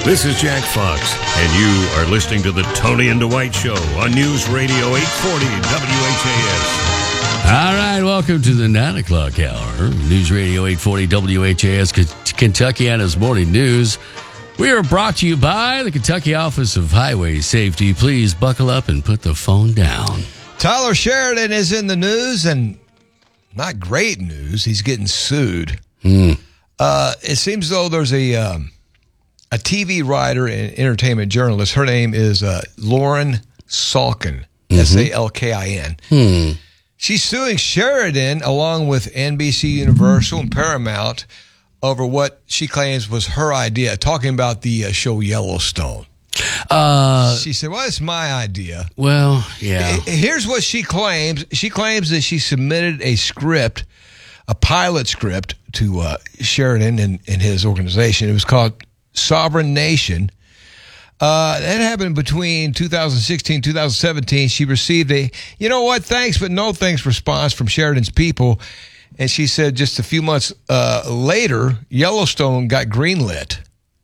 This is Jack Fox, and you are listening to the Tony and Dwight Show on News Radio 840 WHAS. All right, welcome to the 9 o'clock hour. News Radio 840 WHAS, Kentuckiana's Morning News. We are brought to you by the Kentucky Office of Highway Safety. Please buckle up and put the phone down. Tyler Sheridan is in the news, and not great news. He's getting sued. It seems though there's a TV writer and entertainment journalist. Her name is Lauren Salkin, Salkin. She's suing Sheridan along with NBC Universal and Paramount over what she claims was her idea, talking about the show Yellowstone. She said, well, it's my idea. Well, yeah. Here's what she claims. She claims that she submitted a script, a pilot script, to Sheridan and his organization. It was called Sovereign Nation. That happened between 2016 and 2017. She received a, you know what, thanks but no thanks response from Sheridan's people. And she said just a few months later, Yellowstone got greenlit.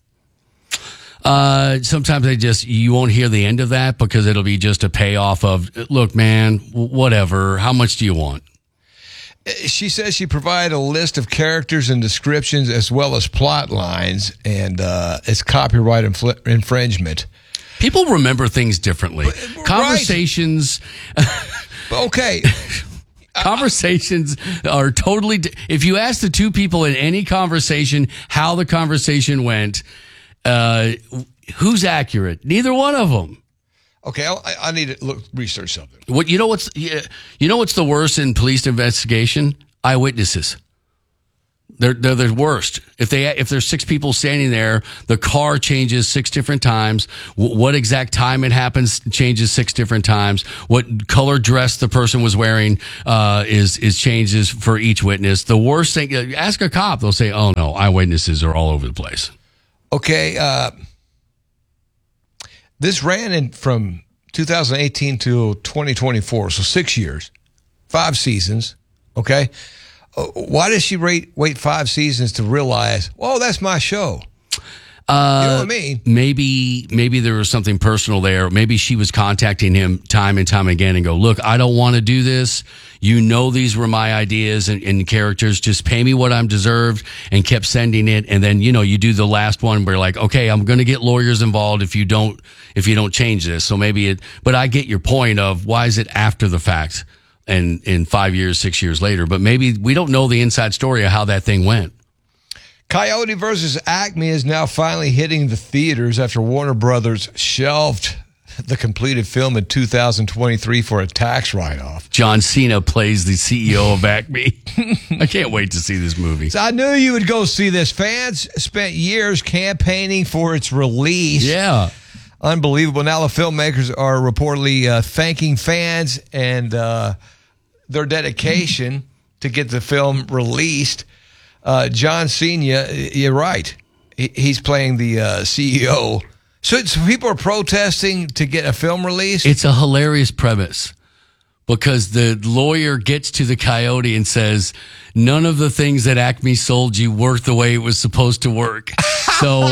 Sometimes you won't hear the end of that because it'll be just a payoff of, look, man, whatever. How much do you want? She says she provided a list of characters and descriptions as well as plot lines, and it's copyright infringement. People remember things differently. Conversations. Okay. Conversations are totally. If you ask the two people in any conversation how the conversation went, who's accurate? Neither one of them. Okay, I need to research something. You know what's the worst in police investigation? Eyewitnesses. They're the worst. If there's 6 people standing there, the car changes 6 different times. What exact time it happens changes 6 different times. What color dress the person was wearing is changes for each witness. The worst thing, ask a cop, they'll say, "Oh no, eyewitnesses are all over the place." Okay, this ran from 2018 to 2024, so 6 years, 5 seasons. Okay. Why does she wait 5 seasons to realize, well, that's my show? You know what I mean? Maybe there was something personal there. Maybe she was contacting him time and time again and go, look, I don't want to do this. You know, these were my ideas and characters. Just pay me what I'm deserved, and kept sending it. And then, you do the last one where you're like, okay, I'm going to get lawyers involved if you don't change this. So but I get your point of why is it after the fact and in 5 years, 6 years later, but maybe we don't know the inside story of how that thing went. Coyote versus Acme is now finally hitting the theaters after Warner Brothers shelved the completed film in 2023 for a tax write-off. John Cena plays the CEO of Acme. I can't wait to see this movie. So I knew you would go see this. Fans spent years campaigning for its release. Yeah. Unbelievable. Now the filmmakers are reportedly thanking fans and their dedication to get the film released. John Cena, you're right. He's playing the CEO. So people are protesting to get a film released? It's a hilarious premise because the lawyer gets to the Coyote and says, none of the things that Acme sold you worked the way it was supposed to work. So,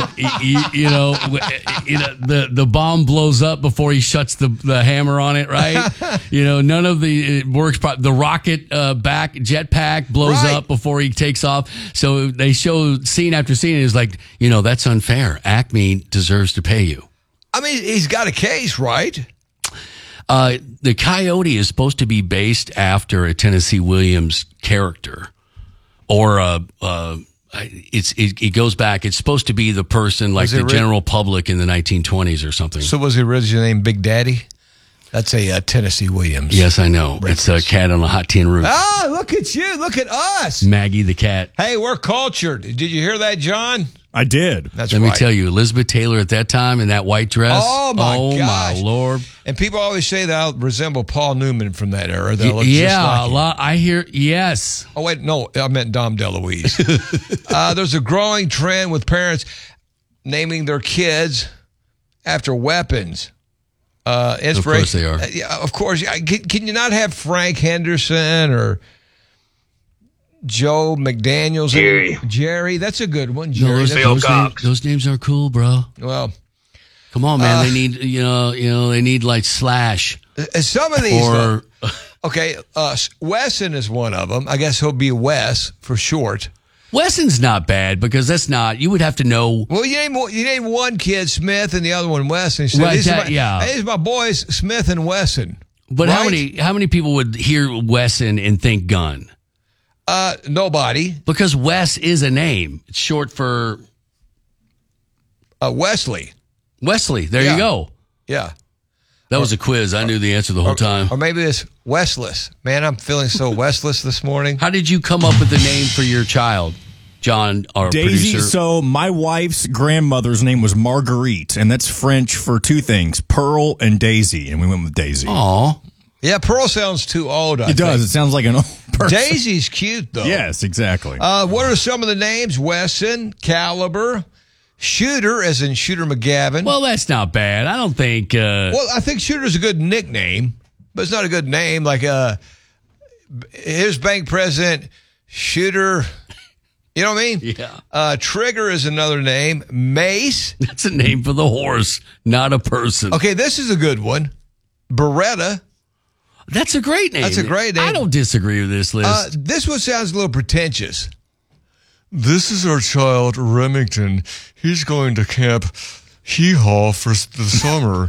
the bomb blows up before he shuts the hammer on it, right? None of it works. The rocket jetpack blows up before he takes off. So they show scene after scene. And it's like, that's unfair. Acme deserves to pay you. I mean, he's got a case, right? The Coyote is supposed to be based after a Tennessee Williams character, or it goes back. It's supposed to be the person like the general public in the 1920s or something. So was he originally named Big Daddy? That's a Tennessee Williams. Yes, I know. Reference. It's a cat on a hot tin roof. Ah, look at you. Look at us. Maggie the cat. Hey, we're cultured. Did you hear that, John? I did. That's Let right. me tell you, Elizabeth Taylor at that time in that white dress. Oh, my gosh. My Lord. And people always say that I resemble Paul Newman from that era. They look yeah, just like a lot. I hear, yes. Oh, wait, no, I meant Dom DeLuise. There's a growing trend with parents naming their kids after weapons. Inspiration. Of course they are. Yeah, of course. Can you not have Frank Henderson or Joe McDaniels. Jerry. That's a good one. Jerry. Those names are cool, bro. Well, come on, man. They need, they need like Slash. Some of these. Or okay, Wesson is one of them. I guess he'll be Wes for short. Wesson's not bad because that's not. You would have to know. Well, you name one kid Smith and the other one Wesson. So Right, these are yeah. These are my boys Smith and Wesson. But right? how many people would hear Wesson and think gun? Nobody. Because Wes is a name. It's short for Wesley. Wesley. There Yeah. you go. Yeah. That was a quiz. I knew the answer the whole time. Or maybe it's Westless. Man, I'm feeling so Westless this morning. How did you come up with the name for your child, John, our Daisy. producer? So my wife's grandmother's name was Marguerite, and that's French for two things, Pearl and Daisy, and we went with Daisy. Aw. Yeah, Pearl sounds too old, I It does. think. It sounds like an old person. Daisy's cute, though. Yes, exactly. What are some of the names? Wesson, Caliber, Shooter, as in Shooter McGavin. Well, that's not bad. I don't think. Well, I think Shooter's a good nickname, but it's not a good name. Like, here's bank president Shooter. You know what I mean? Yeah. Trigger is another name. Mace. That's a name for the horse, not a person. Okay, this is a good one. Beretta. That's a great name. That's a great name. I don't disagree with this list. This one sounds a little pretentious. This is our child, Remington. He's going to Camp Hee-Haw for the summer.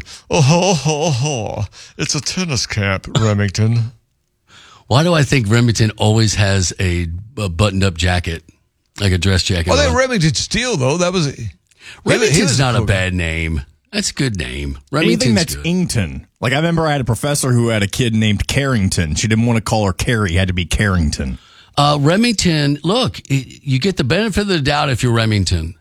It's a tennis camp, Remington. Why do I think Remington always has a buttoned-up jacket, like a dress jacket? Well, on? then Remington Steele, though, that was... Remington's not a bad name. That's a good name. Anything Remington's that's good. Ington. Like I remember I had a professor who had a kid named Carrington. She didn't want to call her Carrie. It had to be Carrington. Remington, look, you get the benefit of the doubt if you're Remington.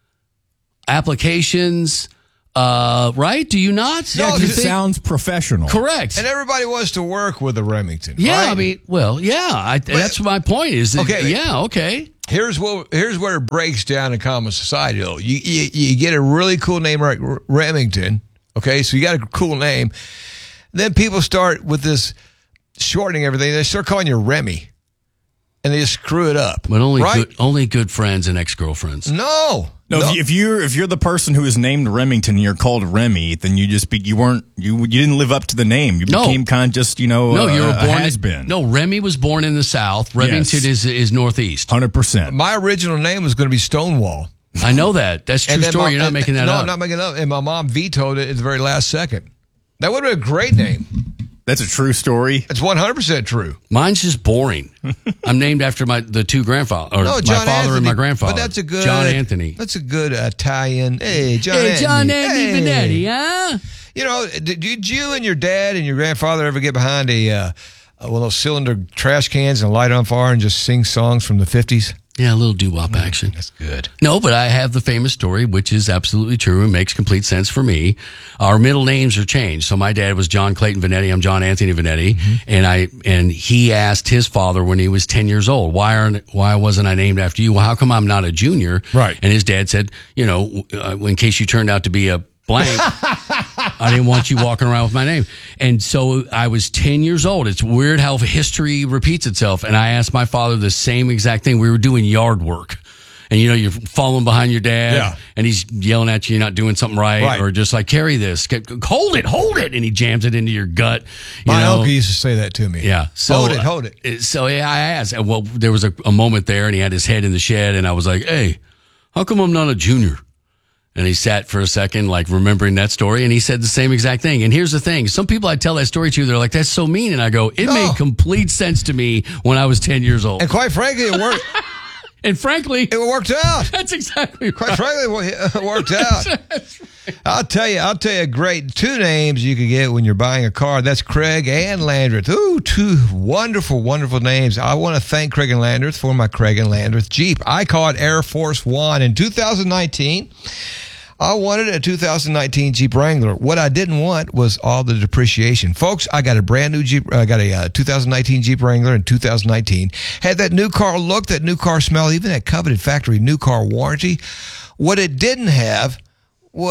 Applications, right? Do you not? No, Yeah, 'cause You it think- sounds professional. correct. And everybody wants to work with a Remington, Yeah, right? I mean, well, yeah, that's my point. Is that, Okay. yeah, okay. Here's where it breaks down in common society, though. You get a really cool name like Remington, okay? So you got a cool name. Then people start with this shortening everything. They start calling you Remy, and they just screw it up. But right? only good friends and ex-girlfriends. No. No, if you're the person who is named Remington and you're called Remy, then you didn't live up to the name. You No. became kind of just No, you were born has been. No, Remy was born in the South. Remington is Northeast. 100%. My original name was going to be Stonewall. I know that. That's true then story. You're not making that no, up. I'm not making it up. And my mom vetoed it at the very last second. That would have been a great name. That's a true story. It's 100% true. Mine's just boring. I'm named after the two grandfathers, or No, my John father Anthony, and my grandfather. But that's a good John Anthony. That's a good Italian. Hey, John Hey, Anthony. John Anthony Hey. Benetti, huh? You know, did you and your dad and your grandfather ever get behind one of those cylinder trash cans and light on fire and just sing songs from the 50s? Yeah, a little doo-wop action. That's good. No, but I have the famous story, which is absolutely true and makes complete sense for me. Our middle names are changed. So my dad was John Clayton Vanetti. I'm John Anthony Vanetti. Mm-hmm. And he asked his father when he was 10 years old, why wasn't I named after you? Well, how come I'm not a junior? Right. And his dad said, in case you turned out to be a blank, I didn't want you walking around with my name. And so I was 10 years old. It's weird how history repeats itself. And I asked my father the same exact thing. We were doing yard work. And you're following behind your dad, Yeah. and he's yelling at you, you're not doing something right. Or just like, carry this, hold it, and he jams it into your gut. My uncle used to say that to me. Yeah. So, hold it. So yeah, I asked. Well, there was a moment there, and he had his head in the shed, and I was like, hey, how come I'm not a junior? And he sat for a second, like remembering that story, and he said the same exact thing. And here's the thing. Some people I tell that story to, they're like, that's so mean. And I go, it made complete sense to me when I was 10 years old. And quite frankly, it worked. And frankly, It worked out. that's exactly Quite right. frankly, it worked out. I'll tell you, great two names you can get when you're buying a car. That's Craig and Landreth. Ooh, two wonderful, wonderful names. I want to thank Craig and Landreth for my Craig and Landreth Jeep. I caught Air Force One in 2019. I wanted a 2019 Jeep Wrangler. What I didn't want was all the depreciation. Folks, I got a brand new Jeep. I got a 2019 Jeep Wrangler in 2019. Had that new car look, that new car smell, even that coveted factory new car warranty. What it didn't have was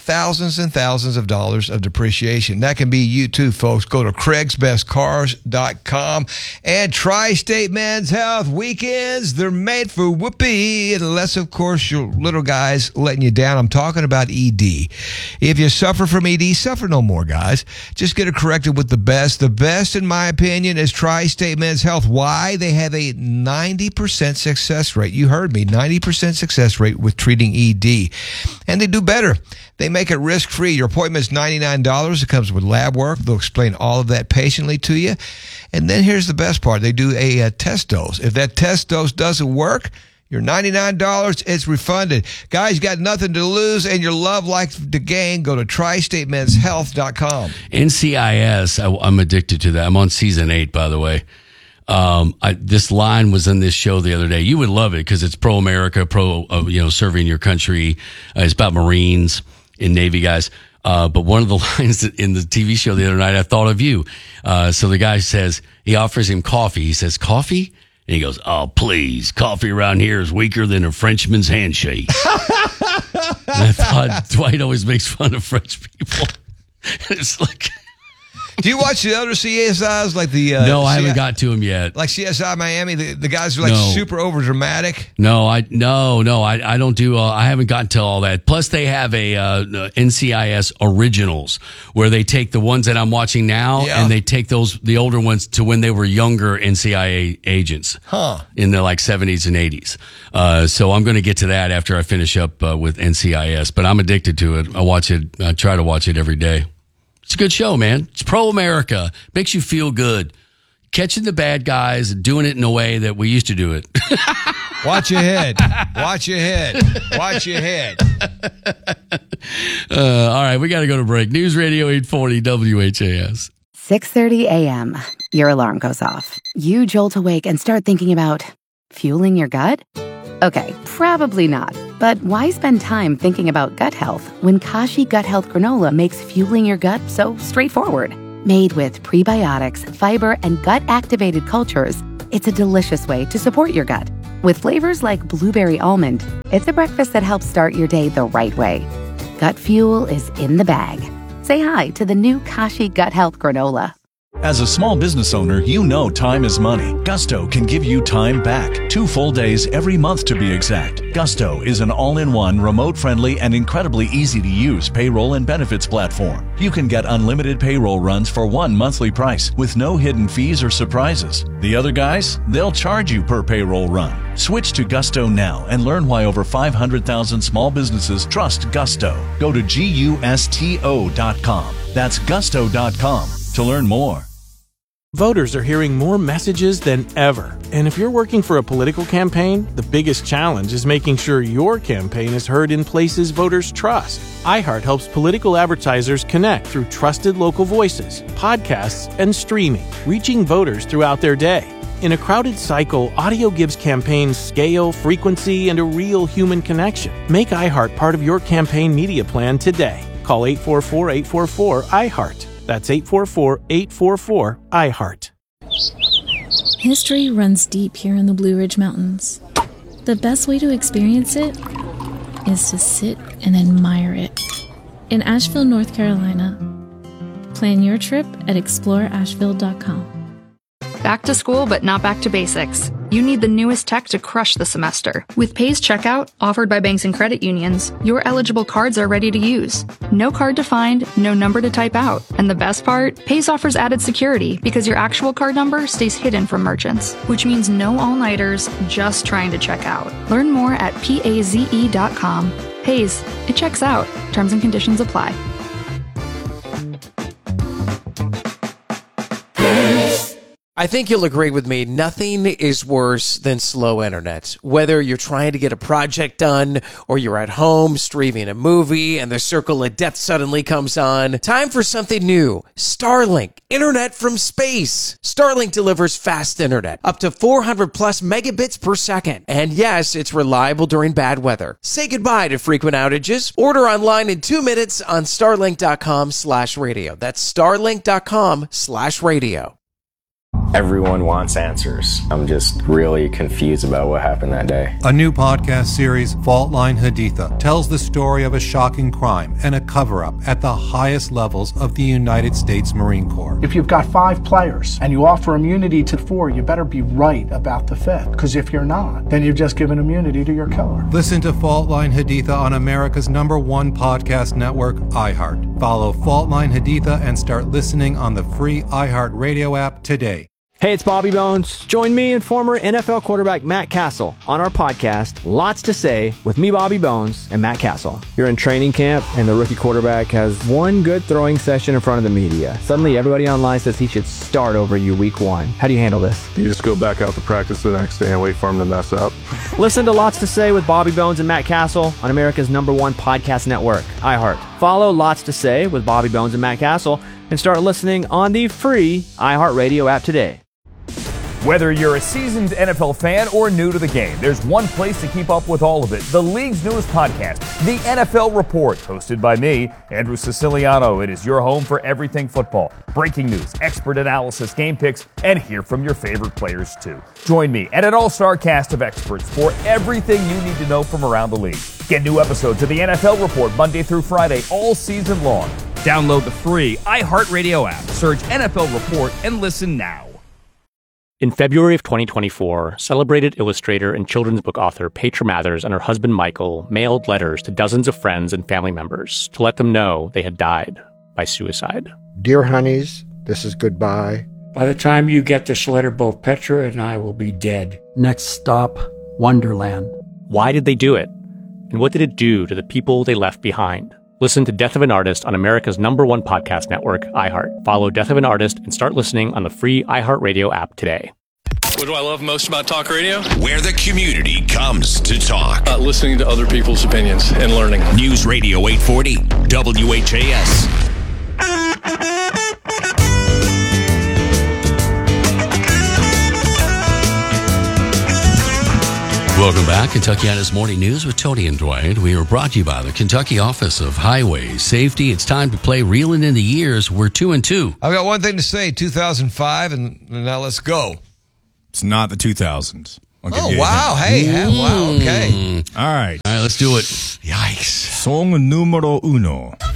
thousands and thousands of dollars of depreciation. That can be you too, folks. Go to CraigsBestCars.com and Tri-State Men's Health weekends. They're made for whoopee, unless, of course, your little guy's letting you down. I'm talking about ED. If you suffer from ED, suffer no more, guys. Just get it corrected with the best. The best, in my opinion, is Tri-State Men's Health. Why? They have a 90% success rate. You heard me, 90% success rate with treating ED. And they do better. They make it risk-free. Your appointment is $99. It comes with lab work. They'll explain all of that patiently to you. And then here's the best part. They do a test dose. If that test dose doesn't work, your $99, it's refunded. Guys, you got nothing to lose and your love like the game. Go to TriStateMen'sHealth.com. NCIS, I'm addicted to that. I'm on season 8, by the way. This line was in this show the other day. You would love it because it's pro-America, serving your country. It's about Marines and Navy guys. But one of the lines in the TV show the other night, I thought of you. So the guy says, he offers him coffee. He says, coffee? And he goes, oh, please, coffee around here is weaker than a Frenchman's handshake. And I thought Dwight always makes fun of French people. It's like... Do you watch the other CSIs like the? No, I haven't got to him yet. Like CSI Miami, the guys are like super over dramatic. No, I don't do. I haven't gotten to all that. Plus, they have a NCIS originals where they take the ones that I'm watching now and they take the older ones to when they were younger NCIS agents, in the like 70s and 80s. So I'm going to get to that after I finish up with NCIS. But I'm addicted to it. I watch it. I try to watch it every day. It's a good show, man. It's pro-America. Makes you feel good. Catching the bad guys and doing it in a way that we used to do it. Watch your head. Watch your head. Watch your head. All right, we got to go to break. News Radio 840 WHAS. 6:30 a.m. Your alarm goes off. You jolt awake and start thinking about fueling your gut? Okay, probably not. But why spend time thinking about gut health when Kashi Gut Health Granola makes fueling your gut so straightforward? Made with prebiotics, fiber, and gut-activated cultures, it's a delicious way to support your gut. With flavors like blueberry almond, it's a breakfast that helps start your day the right way. Gut fuel is in the bag. Say hi to the new Kashi Gut Health Granola. As a small business owner, you know time is money. Gusto can give you time back. 2 full days every month to be exact. Gusto is an all-in-one, remote-friendly, and incredibly easy-to-use payroll and benefits platform. You can get unlimited payroll runs for one monthly price with no hidden fees or surprises. The other guys, they'll charge you per payroll run. Switch to Gusto now and learn why over 500,000 small businesses trust Gusto. Go to GUSTO.com. That's Gusto.com to learn more. Voters are hearing more messages than ever. And if you're working for a political campaign, the biggest challenge is making sure your campaign is heard in places voters trust. iHeart helps political advertisers connect through trusted local voices, podcasts, and streaming, reaching voters throughout their day. In a crowded cycle, audio gives campaigns scale, frequency, and a real human connection. Make iHeart part of your campaign media plan today. Call 844-844-iHeart. That's 844-844-iHeart. History runs deep here in the Blue Ridge Mountains. The best way to experience it is to sit and admire it. In Asheville, North Carolina. Plan your trip at exploreasheville.com. Back to school, but not back to basics. You need the newest tech to crush the semester. With Pays Checkout, offered by banks and credit unions, your eligible cards are ready to use. No card to find, no number to type out. And the best part? Pays offers added security because your actual card number stays hidden from merchants, which means no all-nighters, just trying to check out. Learn more at PAZE.com. Pays, it checks out. Terms and conditions apply. I think you'll agree with me, nothing is worse than slow internet. Whether you're trying to get a project done or you're at home streaming a movie and the circle of death suddenly comes on, time for something new. Starlink, internet from space. Starlink delivers fast internet, up to 400 plus megabits per second. And yes, it's reliable during bad weather. Say goodbye to frequent outages. Order online in 2 minutes on starlink.com/radio. That's starlink.com/radio. Everyone wants answers. I'm just really confused about what happened that day. A new podcast series, Fault Line Haditha, tells the story of a shocking crime and a cover-up at the highest levels of the United States Marine Corps. If you've got 5 players and you offer immunity to 4, you better be right about the 5th. Because if you're not, then you've just given immunity to your killer. Listen to Fault Line Haditha on America's #1 podcast network, iHeart. Follow Fault Line Haditha and start listening on the free iHeart Radio app today. Hey, it's Bobby Bones. Join me and former NFL quarterback Matt Castle on our podcast, Lots to Say, with me, Bobby Bones, and Matt Castle. You're in training camp, and the rookie quarterback has one good throwing session in front of the media. Suddenly, everybody online says he should start over you week 1. How do you handle this? You just go back out to practice the next day and wait for him to mess up. Listen to Lots to Say with Bobby Bones and Matt Castle on America's #1 podcast network, iHeart. Follow Lots to Say with Bobby Bones and Matt Castle and start listening on the free iHeartRadio app today. Whether you're a seasoned NFL fan or new to the game, there's one place to keep up with all of it. The league's newest podcast, The NFL Report, hosted by me, Andrew Siciliano. It is your home for everything football. Breaking news, expert analysis, game picks, and hear from your favorite players too. Join me and an all-star cast of experts for everything you need to know from around the league. Get new episodes of The NFL Report Monday through Friday all season long. Download the free iHeartRadio app. Search NFL Report and listen now. In February of 2024, celebrated illustrator and children's book author Petra Mathers and her husband Michael mailed letters to dozens of friends and family members to let them know they had died by suicide. Dear honeys, this is goodbye. By the time you get this letter, both Petra and I will be dead. Next stop, Wonderland. Why did they do it? And what did it do to the people they left behind? Listen to Death of an Artist on America's #1 podcast network, iHeart. Follow Death of an Artist and start listening on the free iHeartRadio app today. What do I love most about talk radio? Where the community comes to talk. Listening to other people's opinions and learning. News Radio 840, WHAS. Welcome back. Kentuckiana's Morning News with Tony and Dwight. We are brought to you by the Kentucky Office of Highway Safety. It's time to play Reeling in the Years. We're 2-2. I've got one thing to say, 2005, and now let's go. It's not the 2000s. Oh, wow. Hey, wow. Okay. All right. All right, let's do it. Yikes. Song numero uno.